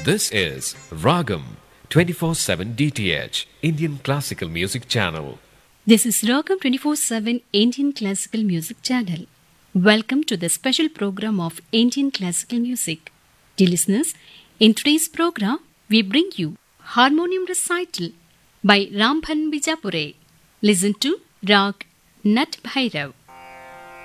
This is Ragam 24/7 DTH Indian Classical Music Channel. This is Ragam 24/7 Indian Classical Music Channel. Welcome to the special program of Indian Classical Music. Dear listeners, in today's program, we bring you Harmonium Recital by Rambhan Bijapure. Listen to Rag Nat Bhairav.